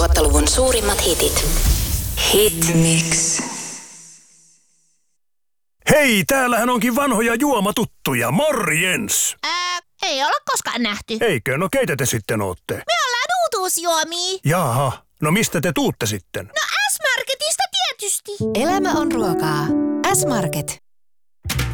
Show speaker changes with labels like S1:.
S1: 2000-luvun suurimmat hitit. Hitmix.
S2: Hei, täällähän onkin vanhoja juomatuttuja. Morjens!
S3: Ei olla koskaan nähty.
S2: Eikö? No keitä te sitten ootte?
S3: Me ollaan uutuusjuomia.
S2: Jaha, no mistä te tuutte sitten?
S3: No S-Marketista tietysti.
S1: Elämä on ruokaa. S-Market.